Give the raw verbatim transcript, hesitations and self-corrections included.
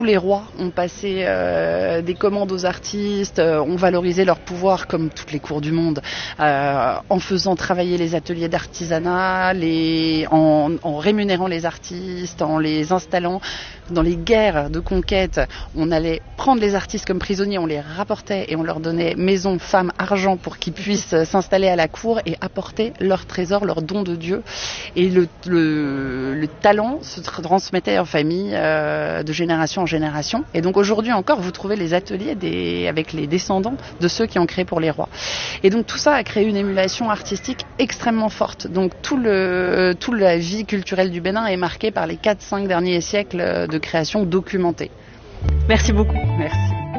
Les rois ont passé euh, des commandes aux artistes, euh, ont valorisé leur pouvoir comme toutes les cours du monde, euh, en faisant travailler les ateliers d'artisanat, les, en, en rémunérant les artistes, en les installant dans les guerres de conquête. On allait prendre les artistes comme prisonniers, on les rapportait et on leur donnait maison, femme, argent pour qu'ils puissent s'installer à la cour et apporter leurs trésors, leurs dons de Dieu. Et le, le, le talent se transmettait en famille euh, de génération en génération. Et donc aujourd'hui encore, vous trouvez les ateliers des, avec les descendants de ceux qui ont créé pour les rois. Et donc tout ça a créé une émulation artistique extrêmement forte. Donc tout le, toute la vie culturelle du Bénin est marquée par les quatre cinq derniers siècles de création documentée. Merci beaucoup. Merci.